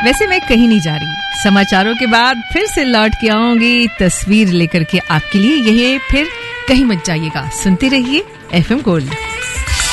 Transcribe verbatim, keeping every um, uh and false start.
वैसे मैं कहीं नहीं जा रही, समाचारों के बाद फिर से लौट के आऊंगी तस्वीर लेकर के आपके लिए। यही फिर कहीं मत जाइएगा, सुनते रहिए एफएम गोल्ड।